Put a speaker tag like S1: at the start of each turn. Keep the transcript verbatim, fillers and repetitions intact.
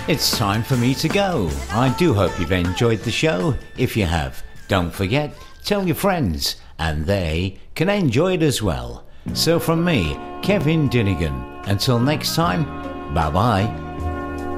S1: It's time for me to go. I do hope you've enjoyed the show. If you have, don't forget, tell your friends, and they can enjoy it as well. So from me, Kevin Dinnigan, until next time, bye-bye.